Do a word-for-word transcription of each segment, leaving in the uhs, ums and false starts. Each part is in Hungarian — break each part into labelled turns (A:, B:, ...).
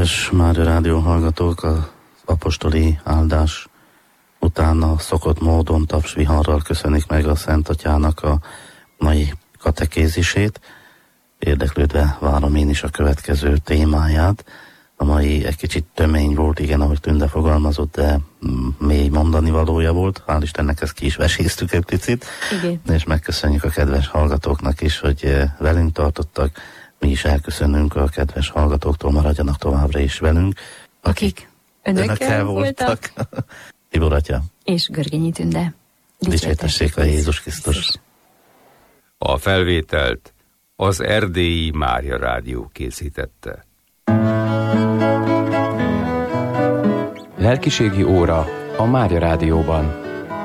A: Kedves Mária Rádió hallgatók, az apostoli áldás után a szokott módon tapsviharral köszönik meg a Szent Atyának a mai katekézisét. Érdeklődve várom én is a következő témáját. A mai egy kicsit tömény volt, igen, ahogy Tünde fogalmazott, de mély mondani valója volt. Hál' Istennek ezt ki is veséztük egy picit. Igen. És megköszönjük a kedves hallgatóknak is, hogy velünk tartottak. Mi is elköszönünk a kedves hallgatóktól, maradjanak továbbra is velünk.
B: Akik önökkel, önökkel voltak. voltak.
A: Tibor Atya.
B: És Görgényi Tünde.
A: Dicsértessék a Jézus Krisztus.
C: A felvételt az Erdélyi Mária Rádió készítette.
D: Lelkiségi óra a Mária Rádióban.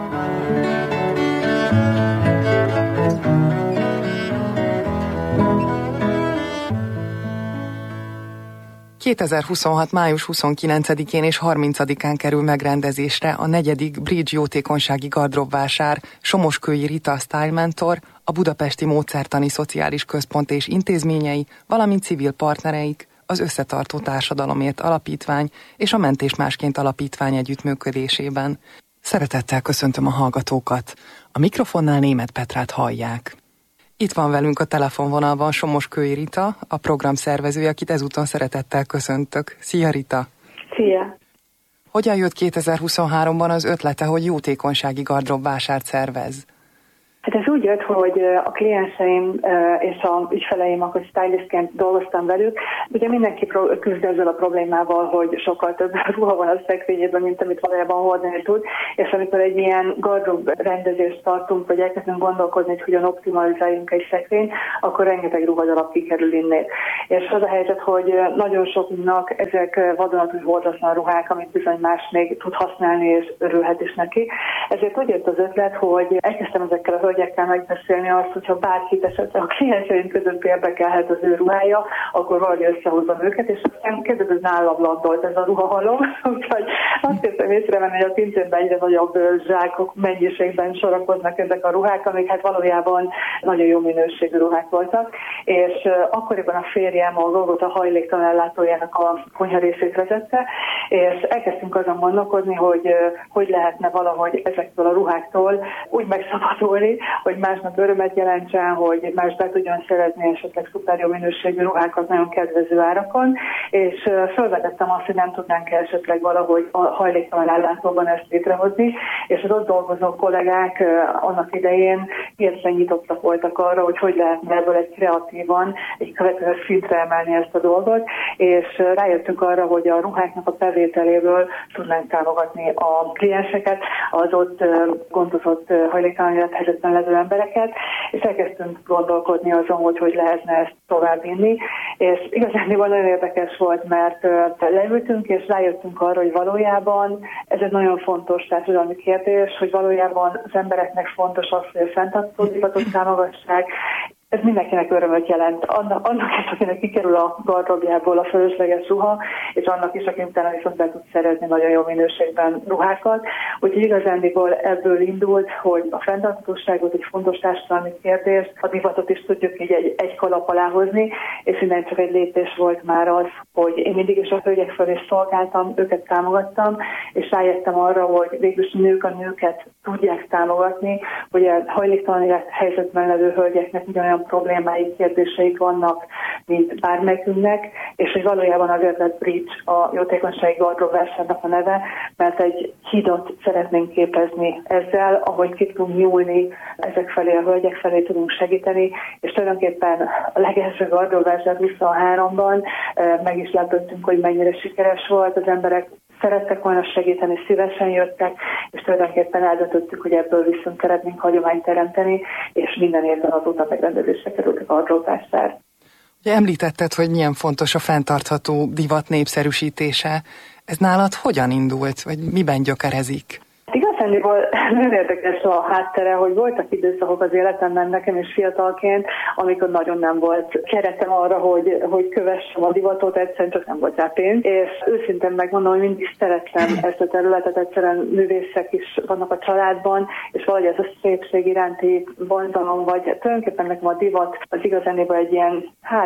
E: kétezer-huszonhat. május huszonkilencedikén és harmincadikán kerül megrendezésre a negyedik Bridge jótékonysági gardróbvásár. Somoskői Rita Style Mentor, a Budapesti Módszertani Szociális Központ és intézményei, valamint civil partnereik, az Összetartó Társadalomért Alapítvány és a Mentés Másként Alapítvány együttműködésében. Szeretettel köszöntöm a hallgatókat. A mikrofonnál Németh Petrát hallják. Itt van velünk a telefonvonalban Somoskői Rita, a program szervezője, akit ezúton szeretettel köszöntök. Szia, Rita!
F: Szia!
E: Hogyan jött kétezer-huszonháromban az ötlete, hogy jótékonysági gardróbvásárt szervez?
F: Hát ez úgy jött, hogy a klienseim és a ügyfeleim, akkor stylistként dolgoztam velük. Ugye mindenki küzd ezzel a problémával, hogy sokkal több ruha van a szekrényében, mint amit valójában hordani tud, és amikor egy ilyen gardrób rendezést tartunk, vagy elkezdünk gondolkodni, hogy hogyan optimalizáljunk egy szekrényt, akkor rengeteg ruhadarab kikerül innét. És az a helyzet, hogy nagyon sokunknak ezek vadonatúj hordatlan ruhák, amit bizony más még tud használni, és örülhet is neki. Ezért úgy jött az ötlet, hogy elkezdtem ezekkel a hölgyekkel megbeszélni azt, hogyha bárkit esetleg a klienseim között érdekelhet az ő ruhája, akkor valahogy összehozom őket, és aztán kezdett ez nálam landolt ez a ruhahalom, úgyhogy azt értem észrevenni, hogy a pincérben egyre nagyobb zsákok mennyiségben sorakoznak ezek a ruhák, amik hát valójában nagyon jó minőségű ruhák voltak, és akkoriban a férjem a Golgota hajléktalan ellátójának a konyha részét vezette, és elkezdtünk azon gondolkodni, hogy hogy lehetne valahogy ezektől a ruháktól úgy megszabadulni, hogy másnak örömet jelentsen, hogy más be tudjon szerezni esetleg szuper jó minőségű ruhákat nagyon kedvező árakon, és felvetettem azt, hogy nem tudnánk esetleg valahogy a hajléktalan ellátóban ezt létrehozni, és az ott dolgozó kollégák annak idején hirtelen nyitottak voltak arra, hogy hogy lehetne ebből egy kreatívan, egy következő szintre emelni ezt a dolgot, és rájöttünk arra, hogy a ruháknak a bevételéből tudnánk támogatni a klienseket, az ott gondozott hajléktalan élethelyzetben levő embereket, és elkezdtünk gondolkodni azon, hogy hogy lehetne ezt továbbvinni, és igazán nagyon érdekes volt, mert leültünk, és rájöttünk arra, hogy valójában ez egy nagyon fontos társadalmi kérdés, hogy valójában az embereknek fontos az, hogy a fenntartóztatót támogassák. Ez mindenkinek örömöt jelent. Annak, annak is, akinek kikerül a gardróbjából a fölösleges ruha, és annak is, aki utána viszont be tud szerezni nagyon jó minőségben ruhákat. Úgyhogy igazándiból ebből indult, hogy a fenntarthatóságot egy fontos társadalmi kérdést, a divatot is tudjuk így egy, egy kalap alá hozni, és innen csak egy lépés volt már az, hogy én mindig is a hölgyek felé szolgáltam, őket támogattam, és rájöttem arra, hogy végülis nők a nőket tudják támogatni, hogy a hajléktalan helyzetben levő hölgyeknek ugyanolyan problémáik, kérdéseik vannak, mint bármelyikünknek, és hogy valójában azért lett Bridge a jótékonysági gardróbvásárnak a neve, mert egy hidat szeretnénk képezni ezzel, ahogy ki tudunk nyúlni ezek felé, a hölgyek felé tudunk segíteni, és tulajdonképpen a legelső gardróbvásár huszonháromban meg is lepődtünk, hogy mennyire sikeres volt, az emberek szerettek volna segíteni, szívesen jöttek, és tulajdonképpen eldöntöttük, hogy ebből viszont szeretnénk hagyományt teremteni, és minden évben azóta megrendezésre került a gardróbvásár.
E: Ugye említetted, hogy milyen fontos a fenntartható divat népszerűsítése. Ez nálad hogyan indult, vagy miben gyökerezik?
F: Igazándiból nagyon érdekes a háttere, hogy voltak időszakok az életemben nekem is fiatalként, amikor nagyon nem volt keretem arra, hogy, hogy kövessem a divatot, egyszerűen csak nem volt rá pénz. És őszintén megmondom, hogy mindig szerettem ezt a területet, egyszerűen művészek is vannak a családban, és valahogy ez a szépség iránti vonzalom, vagy tulajdonképpen nekem a divat az igazániból egy ilyen, hát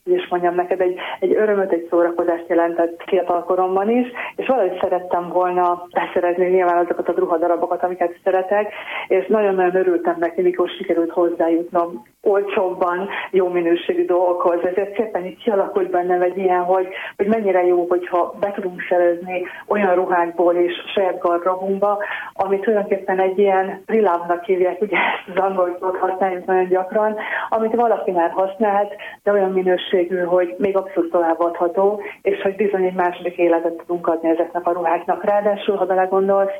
F: hogy is mondjam neked, egy, egy örömöt, egy szórakozást jelentett fiatalkoromban is, és valahogy szerettem volna beszerezni nyilván azokat a ruhadarabokat, amiket szeretek, és nagyon-nagyon örültem neki, mikor sikerült hozzájutnom olcsóbban jó minőségű dolgokhoz. Ezért szépen így kialakult bennem egy ilyen, hogy, hogy mennyire jó, hogyha be tudunk szerezni olyan ruhákból és saját garderobunkba, amit tulajdonképpen egy ilyen relovnak hívják, ugye ezt az angol szót használjuk nagyon gyakran, amit valaki már használt, de olyan minőségű, hogy még abszolút továbbadható, és hogy bizony egy második életet tudunk adni ezeknek a ruháknak. Ráadásul, ha belegondolsz,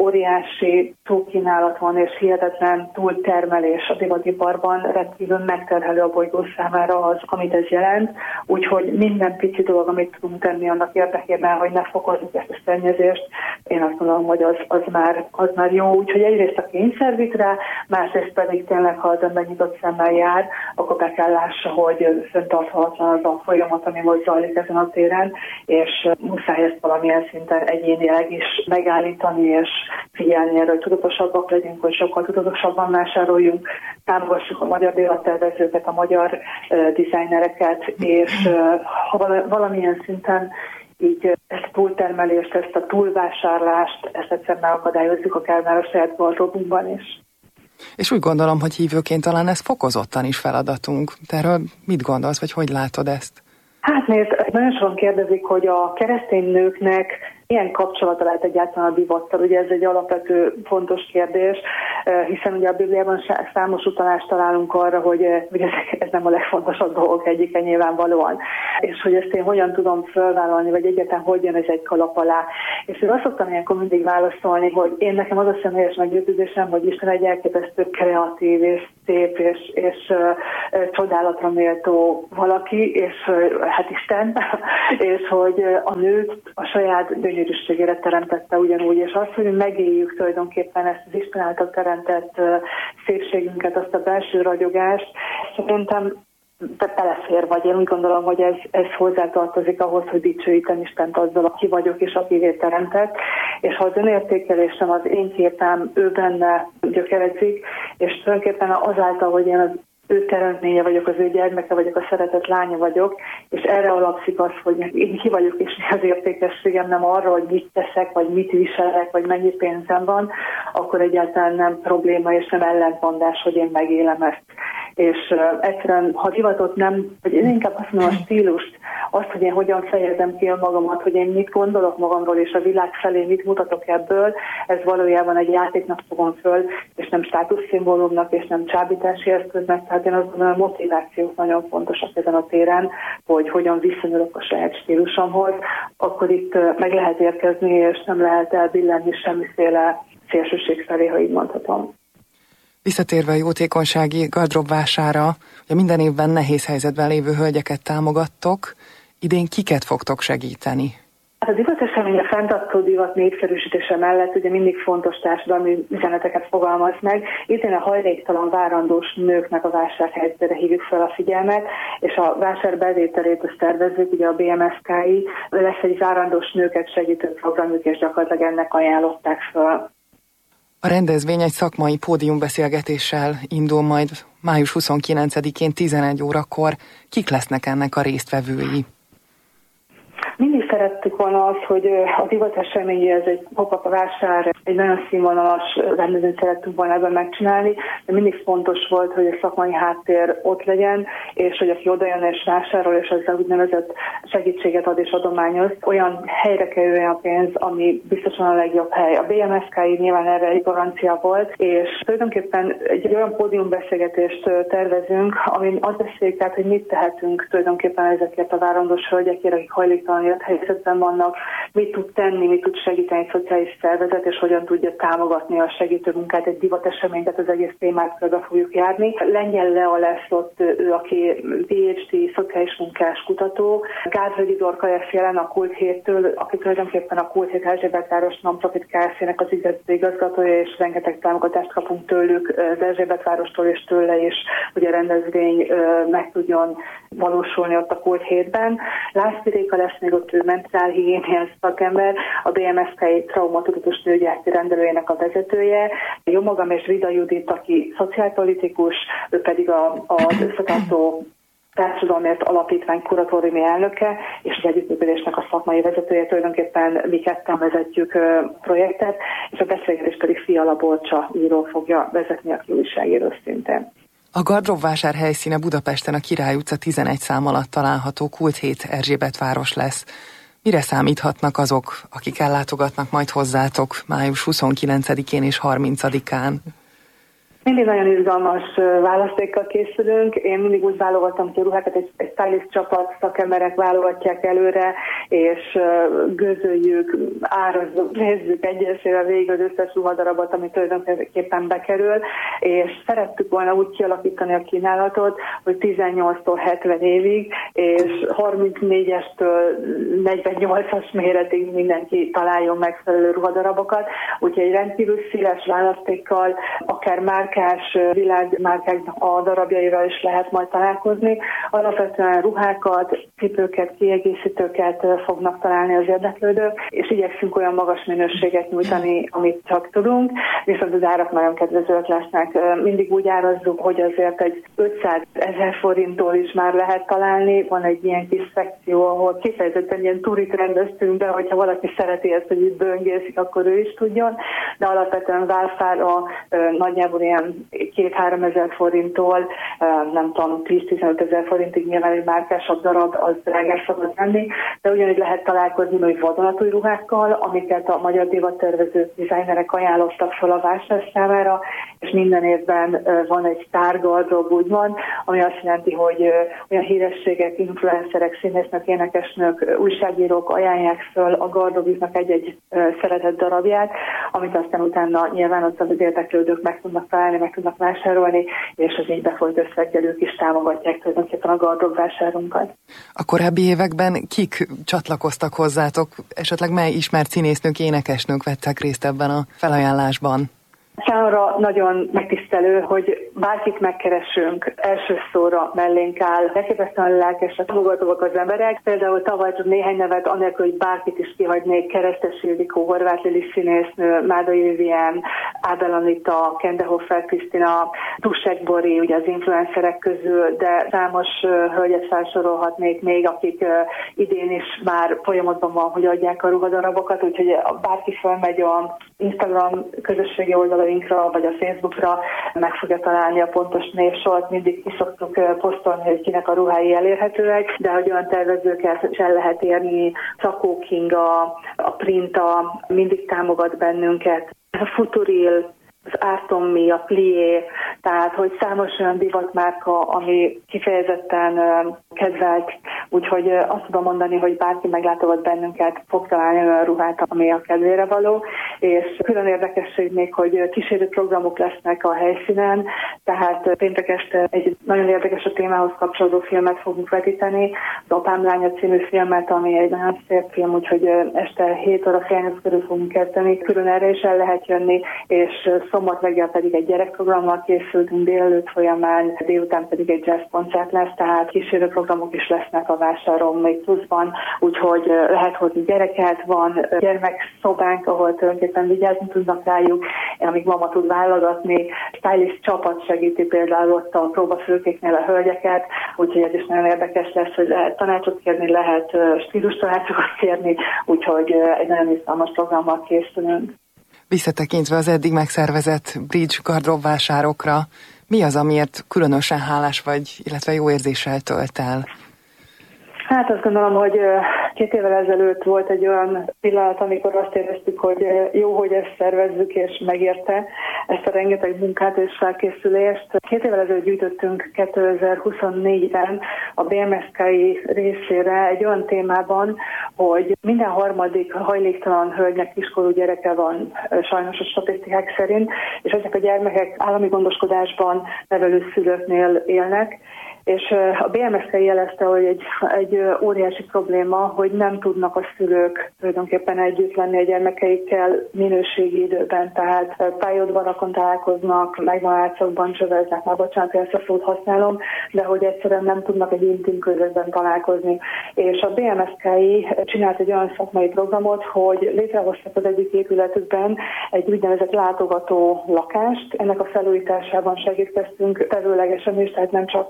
F: óriási túlkínálat van, és hihetetlen túltermelés a divatiparban, rendkívül megterhelő a bolygó számára az, amit ez jelent, úgyhogy minden pici dolog, amit tudunk tenni annak érdekében, hogy ne fokozzuk ezt a szennyezést, én azt gondolom, hogy az, az, már, az már jó. Úgyhogy egyrészt a kényszer vitt rá, másrészt pedig tényleg, ha az ember nyitott szemmel jár, akkor be kell lássa, hogy fenntarthatatlan az a folyamat, ami most zajlik ezen a téren, és muszáj ezt valamilyen szinten egyénileg is megállítani, és figyelni erre, hogy tudatosabbak legyünk, hogy sokkal tudatosabban vásároljunk, támogassuk a magyar divattervezőket, a magyar uh, dizájnereket, és uh, ha valamilyen szinten így ezt a túltermelést, ezt a túlvásárlást, ezt egyszer megakadályozzuk akár már a saját garderobunkban is.
E: És úgy gondolom, hogy hívőként talán ez fokozottan is feladatunk. Te erről mit gondolsz, vagy hogy látod ezt?
F: Hát nézd, nagyon sokan kérdezik, hogy a keresztény nőknek milyen kapcsolata lehet egyáltalán a divattal. Ugye ez egy alapvető fontos kérdés, hiszen ugye a Bibliában számos utalást találunk arra, hogy, hogy ez, ez nem a legfontosabb dolgok egyike nyilvánvalóan. És hogy ezt én hogyan tudom felvállalni, vagy egyáltalán hogy jön ez egy kalap alá. És én azt szoktam ilyenkor mindig válaszolni, hogy én nekem az a személyes meggyőződésem, hogy Isten egy elképesztő kreatív és szép és, és uh, csodálatra méltó valaki, és uh, hát Isten, és hogy uh, a nőt a saját gyönyörűségére teremtette ugyanúgy, és azt, hogy megéljük tulajdonképpen ezt az Isten által teremtett uh, szépségünket, azt a belső ragyogást, szerintem belefér, vagy én úgy gondolom, hogy ez, ez hozzátartozik ahhoz, hogy dicsőítem Istent azzal, aki vagyok és akivé teremtett, és ha az önértékelésem, az én képem ő benne gyökeredzik, és tulajdonképpen azáltal, hogy én az ő teremtménye vagyok, az ő gyermeke vagyok, a szeretett lánya vagyok, és erre alapszik az, hogy én ki vagyok, és mi az értékességem, nem arra, hogy mit teszek, vagy mit viselek, vagy mennyi pénzem van, akkor egyáltalán nem probléma, és nem ellentmondás, hogy én megélem ezt. És uh, egyszerűen, ha divatot nem, vagy én inkább azt mondom a stílust, azt, hogy én hogyan fejezem ki magamat, hogy én mit gondolok magamról, és a világ felé mit mutatok ebből, ez valójában egy játéknak fogom föl, és nem státuszszimbólumnak, és nem csábítási eszköznek, tehát én azt gondolom, a motivációk nagyon fontosak ezen a téren, hogy hogyan viszonyulok a saját stílusomhoz, akkor itt uh, meg lehet érkezni, és nem lehet elbillenni semmiféle szélsőség felé, ha így mondhatom.
E: Visszatérve a jótékonysági gardróbvására, ugye minden évben nehéz helyzetben lévő hölgyeket támogattok, idén kiket fogtok segíteni?
F: Hát a divatesemény a fenntartó divat népszerűsítése mellett ugye mindig fontos társadalmi üzeneteket fogalmaz meg. Idén a hajléktalan várandós nőknek a vásárhelyzetére hívjuk fel a figyelmet, és a vásár bevételét azt tervezzük, ugye a bé em es ká i, lesz egy várandós nőket segítő programjuk, és gyakorlatilag ennek ajánlották fel.
E: A rendezvény egy szakmai pódiumbeszélgetéssel indul majd május huszonkilencedikén tizenegy órakor. Kik lesznek ennek a résztvevői?
F: Mindig szerettük volna azt, hogy a divateseményi, ez egy pop-up vásár, egy nagyon színvonalas rendezvényt szerettünk volna ebben megcsinálni, de mindig fontos volt, hogy a szakmai háttér ott legyen, és hogy aki oda jön és vásárol, és ezzel úgynevezett segítséget ad és adományoz, olyan helyre kerüljön a pénz, ami biztosan a legjobb hely. A bé em es ká i nyilván erre egy garancia volt, és tulajdonképpen egy olyan pódiumbeszélgetést tervezünk, amin azt beszéljük át, hogy mit tehetünk tulajdonképpen ezekért a várandós hölgyekért, akik hajléktalan helyzetben vannak, mit tud tenni, mit tud segíteni egy szociális szervezet, és hogyan tudja támogatni a segítő munkát, egy divateseményt, az egész témát körbe fogjuk járni. Lengyel Lea lesz ott, ő, aki pé há dé, szociális munkás kutató, Gázvegyi Dorka lesz jelen a Kult Héttől, aki tulajdonképpen a Kult Hét Erzsébet város non-profit Kft-nek az igazgatója, és rengeteg támogatást kapunk tőlük, az Erzsébet várostól és tőle is, hogy a rendezvény meg tudjon valósulni ott a Kult Hétben. László Réka lesz még ott, ő mentálhigiéniás szakember, a bé em es ká i traumatudatos nőgyászti rendelőjének a vezetője, jó magam és Vida Judit, aki szociálpolitikus, ő pedig a, az összetartó Társadalomért Alapítvány kuratóriumi elnöke, és az együttműködésnek a szakmai vezetője, tulajdonképpen mi ketten vezetjük a projektet, és a beszélgetést pedig Fiala Borcsa író fogja vezetni, aki újságíró szintén.
E: A Gardróbvásár helyszíne Budapesten a Király utca tizenegy szám alatt található Kult hét Erzsébetváros lesz. Mire számíthatnak azok, akik ellátogatnak majd hozzátok május huszonkilencedikén és harmincadikán?
F: Mindig nagyon izgalmas választékkal készülünk. Én mindig úgy válogattam ki a ruhákat, egy, egy stylist csapat, szakemberek válogatják előre, és gőzöljük, árazzuk, nézzük egyesével végig az összes ruhadarabot, ami tulajdonképpen bekerül, és szerettük volna úgy kialakítani a kínálatot, hogy tizennyolctól hetven évig, és harmincnégyestől negyvennyolcas méretig mindenki találjon megfelelő ruhadarabokat, úgyhogy egy rendkívül széles választékkal, akár már világmárkáknak a darabjaira is lehet majd találkozni. Alapvetően ruhákat, cipőket, kiegészítőket fognak találni az érdeklődők, és igyekszünk olyan magas minőséget nyújtani, amit csak tudunk, viszont az árak nagyon kedvezőek lesznek. Mindig úgy árazzuk, hogy azért egy ötszázezer forinttól is már lehet találni. Van egy ilyen kis szekció, ahol kifejezetten ilyen turit rendeztünk be, hogyha valaki szereti ezt, hogy itt böngészik, akkor ő is tudjon, de alapvetően válfára nagyjából ilyen két-három ezer forinttól, nem tudom, tíz-tizenöt ezer forintig nyilván egy márkásabb darab, az drágás szokott lenni, de ugyanígy lehet találkozni hogy vadonatúj ruhákkal, amiket a magyar divattervező dizájnerek ajánlottak fel a vásár számára, és minden évben van egy tárgardrób, úgymond, ami azt jelenti, hogy olyan hírességek, influencerek, színésznök, énekesnők, újságírók ajánlják föl a gardróbjuknak egy-egy szeretett darabját, amit aztán utána nyilván ott az érdeklődők meg tudnak találni, meg tudnak vásárolni, és az így befolyt összeggel ők is támogatják tulajdonképpen a gardróbvásárunkat.
E: A korábbi években kik csatlakoztak hozzátok? Esetleg mely ismert színésznők, énekesnők vettek részt ebben a felajánlásban?
F: Számomra nagyon megtisztelő, hogy bárkit megkeresünk, első szóra mellénk áll. Elképesztően lelkesek, támogatóak az emberek. Például tavaly csak néhány nevet, anélkül, hogy bárkit is kihagynék, Keresztes Ildikó, Horváth Lili színésznő, Mádai Vivien, Ábel Anita, Kendehofer Krisztina, Tussek Bori, ugye az influencerek közül, de számos hölgyet felsorolhatnék még, akik uh, idén is már folyamatban van, hogy adják a ruhadarabokat, úgyhogy bárki felmegy a Instagram közösségi oldalainkra, vagy a Facebookra, meg fogja találni a pontos névsort. Mindig ki szoktuk posztolni, hogy kinek a ruhái elérhetőek, de hogy olyan tervezőket is el lehet érni, Szakó Kinga, a Printa mindig támogat bennünket. A Futuril, az Artommi, a Plié, tehát hogy számos olyan divatmárka, ami kifejezetten kedvelt, úgyhogy azt tudom mondani, hogy bárki meglátogat bennünket, fog találni olyan ruhát, ami a kedvére való, és külön érdekesség még, hogy kísérő programok lesznek a helyszínen, tehát péntek este egy nagyon érdekes a témához kapcsolódó filmet fogunk vetíteni, az Apám lánya című filmet, ami egy nagyon szép film, úgyhogy este hét óra fél nyolc körül fogunk kezdeni, külön erre is el lehet jönni, és szombat reggel pedig egy gyerekprogrammal készültünk délelőtt folyamán, délután pedig egy jazz koncert lesz, tehát kísérő programok is lesznek a vásáron még pluszban, úgyhogy lehet hozni gyereket, van gyermekszobánk, ahol tulajdonképpen vigyázni tudnak rájuk, amíg mama tud válogatni, stylist csapat segíti például ott a próbafülkéknél a hölgyeket, úgyhogy ez is nagyon érdekes lesz, hogy lehet tanácsot kérni, lehet stílus tanácsokat kérni, úgyhogy egy nagyon izgalmas programmal készülünk.
E: Visszatekintve az eddig megszervezett Bridge gardróbvásárokra, mi az, amiért különösen hálás vagy, illetve jó érzéssel tölt el?
F: Hát azt gondolom, hogy két évvel ezelőtt volt egy olyan pillanat, amikor azt éreztük, hogy jó, hogy ezt szervezzük, és megérte ezt a rengeteg munkát és felkészülést. Két évvel ezelőtt gyűjtöttünk kétezer-huszonnégyben a bé em es ká-i részére egy olyan témában, hogy minden harmadik hajléktalan hölgynek kiskorú gyereke van sajnos a statisztikák szerint, és ezek a gyermekek állami gondoskodásban nevelő szülőknél élnek, és a bé em es ká jelezte, hogy egy, egy óriási probléma, hogy nem tudnak a szülők tulajdonképpen együtt lenni a gyermekeikkel minőségi időben, tehát pályaudvarakon találkoznak, megvonálcokban csöveznek, már bocsánat, hogy ezt a szót használom, de hogy egyszerűen nem tudnak egy intim közösben találkozni. És a bé em es ká-i csinált egy olyan szakmai programot, hogy létrehoztak az egyik épületükben egy úgynevezett látogató lakást. Ennek a felújításában segítkeztünk terüllegesen is, tehát nem csak azon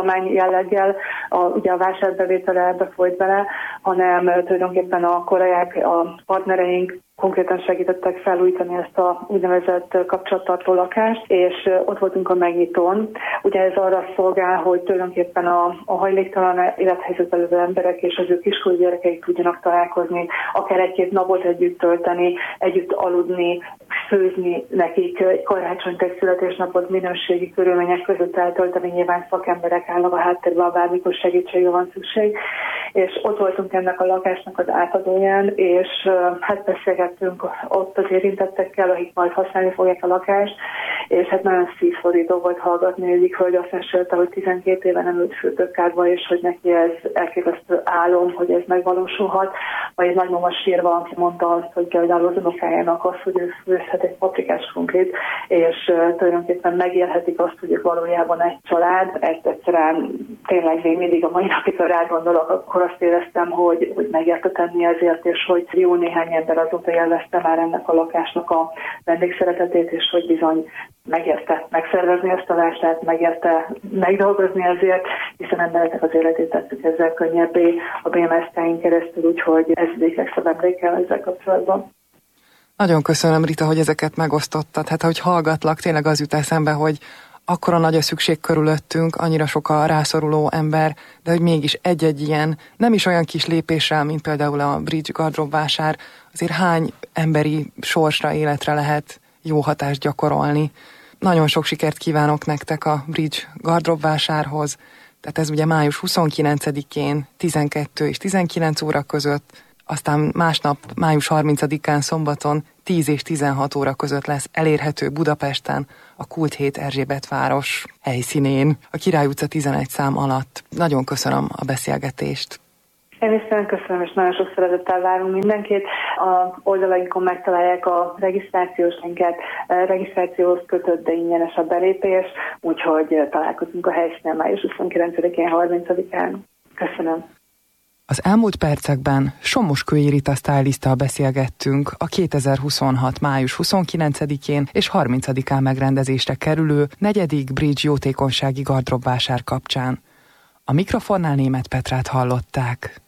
F: állomány jelleggel a, ugye a vásárbevétele ebbe folyt bele, hanem tulajdonképpen a kollégák, a partnereink konkrétan segítettek felújítani ezt a úgynevezett kapcsolattartó lakást, és ott voltunk a megnyitón. Ugye ez arra szolgál, hogy tulajdonképpen a, a hajléktalan élethelyzetben lévő emberek és az ő kiskorú gyerekeik tudjanak találkozni, akár egy-két napot együtt tölteni, együtt aludni, főzni nekik, egy karácsonyt, egy születésnapot minőségi körülmények között eltölteni, nyilván szakemberek állnak a háttérben, bármikor segítségre van szükség. És ott voltunk ennek a lakásnak az átadóján, és hát beszélgettünk ott az érintettekkel, akik majd használni fogják a lakást, és hát nagyon szívszorító volt hallgatni, egyik hölgy azt mesélte, hogy tizenkét éve nem ült fürdőkádba, és hogy neki ez elképesztő álom, hogy ez megvalósulhat, vagy egy nagymama sírva, aki mondta azt, hogy például az unokájának az, hogy ő főzhet egy paprikás krumplit, és uh, tulajdonképpen megélhetik azt, hogy ők valójában egy család. Ezt egyszerűen tényleg még mindig a mai napig, ha rá akkor azt éreztem, hogy, hogy megérte tenni ezért, és hogy jó néhány ember azóta élvezte már ennek a lakásnak a vendégszeretetét, és hogy bizony megérte megszervezni ezt a vásárt, megérte megdolgozni ezért, hiszen embereknek az életét tettük ezzel könnyebbé a bé em es ká-in keresztül, úgyhogy ez egyik legszebb emlékel ezzel kapcsolatban.
E: Nagyon köszönöm, Rita, hogy ezeket megosztottad. Hát, ahogy hallgatlak, tényleg az jut eszembe, hogy akkora nagy a szükség körülöttünk, annyira sok a rászoruló ember, de hogy mégis egy-egy ilyen, nem is olyan kis lépéssel, mint például a Bridge gardróbvásár, azért hány emberi sorsra, életre lehet jó hatást gyakorolni. Nagyon sok sikert kívánok nektek a Bridge gardróbvásárhoz, tehát ez ugye május huszonkilencedikén tizenkettő és tizenkilenc óra között, aztán másnap május harmincadikán szombaton tíz és tizenhat óra között lesz elérhető Budapesten, a Kult hét Erzsébetváros helyszínén, a Király utca tizenegy szám alatt. Nagyon köszönöm a beszélgetést.
F: Én is nagyon köszönöm, és nagyon sok szeretettel várunk mindenkit. A oldalainkon megtalálják a regisztrációs linket, regisztrációhoz kötött, de ingyenes a belépés, úgyhogy találkozunk a helyszínen május huszonkilencedikén, harmincadikán. Köszönöm.
E: Az elmúlt percekben Somoskői Rita stylisttal beszélgettünk a kétezer-huszonhat május huszonkilencedikén és harmincadikán megrendezésre kerülő negyedik Bridge jótékonysági gardróbvásár kapcsán. A mikrofonnál Németh Petrát hallották.